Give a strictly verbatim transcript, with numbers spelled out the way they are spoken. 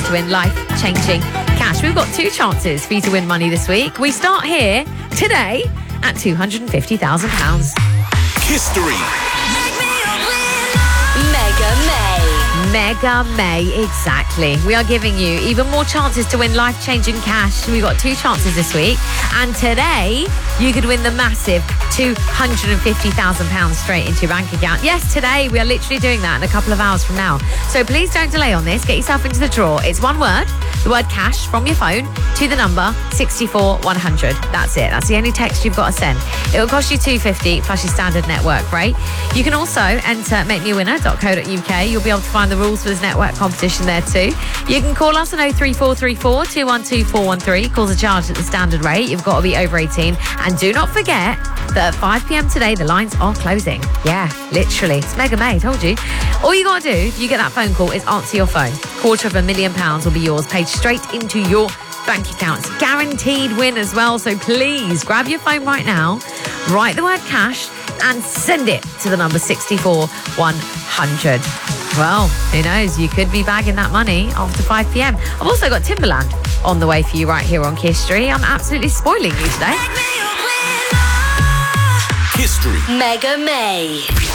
to win life-changing cash. We've got two chances for you to win money this week. We start here today at two hundred fifty thousand pounds. History. Mega May. Mega May, exactly. We are giving you even more chances to win life-changing cash. We've got two chances this week. And today, you could win the massive two hundred fifty thousand pounds straight into your bank account. Yes, today, we are literally doing that in a couple of hours from now. So please don't delay on this. Get yourself into the draw. It's one word, the word cash, from your phone to the number six four one hundred. That's it. That's the only text you've got to send. It will cost you two hundred fifty plus your standard network rate. You can also enter make me a winner dot co dot uk. You'll be able to find the rules for this network competition there too. You can call us on oh three four three four, two one two, four one three. Calls are charged at the standard rate. You've got to be over eighteen. And do not forget that at five p.m. today, the lines are closing. Yeah, literally. It's Mega May, told you. All you got to do, if you get that phone call, is answer your phone. Quarter of a million pounds will be yours, paid straight into your bank account. It's guaranteed win as well. So please grab your phone right now, write the word cash, and send it to the number six four one hundred. Well, who knows? You could be bagging that money after five p.m. I've also got Timberland on the way for you right here on History. I'm absolutely spoiling you today. History. Mega May.